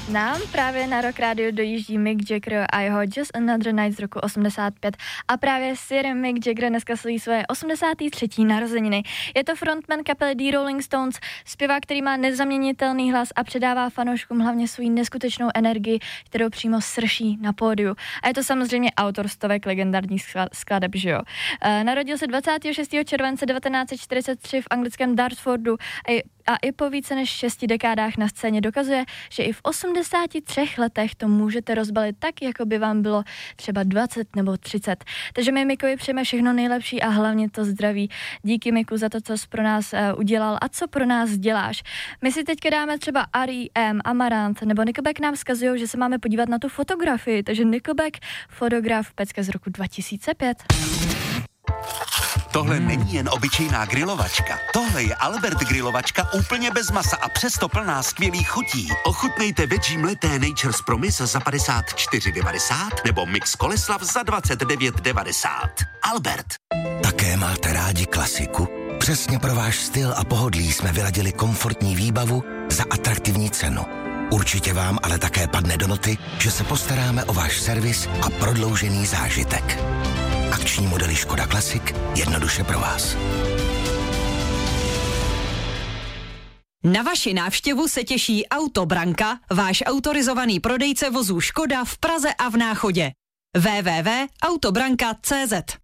Nám právě na Rock Radio dojíždí Mick Jagger a jeho Just Another Night z roku 85 a právě Sir Mick Jagger dneska slaví svoje 83. narozeniny. Je to frontman kapely The Rolling Stones, zpěvák, který má nezaměnitelný hlas a předává fanouškům hlavně svou neskutečnou energii, kterou přímo srší na pódiu. A je to samozřejmě autor stovek legendárních skladeb, že jo. Narodil se 26. července 1943 v anglickém Dartfordu a i po více než 6 dekádách na scéně dokazuje, že i v 83 letech to můžete rozbalit tak, jako by vám bylo třeba 20 nebo 30. Takže my Mikovi přejeme všechno nejlepší a hlavně to zdraví. Díky Miku za to, co jsi pro nás udělal a co pro nás děláš. My si teďka dáme třeba R.E.M., Amaranth nebo Nickelback nám vzkazují, že se máme podívat na tu fotografii, takže Nickelback, fotograf, pecka z roku 2005. Tohle není jen obyčejná grilovačka. Tohle je Albert grilovačka úplně bez masa a přesto plná skvělých chutí. Ochutnejte veggie mleté Nature's Promise za 54,90 nebo mix Koleslav za 29,90. Albert. Také máte rádi klasiku? Přesně pro váš styl a pohodlí jsme vyladili komfortní výbavu za atraktivní cenu. Určitě vám ale také padne do noty, že se postaráme o váš servis a prodloužený zážitek. Akční modely Škoda Classic jednoduše pro vás. Na vaši návštěvu se těší Autobranka, váš autorizovaný prodejce vozů Škoda v Praze a v Náchodě. www.autobranka.cz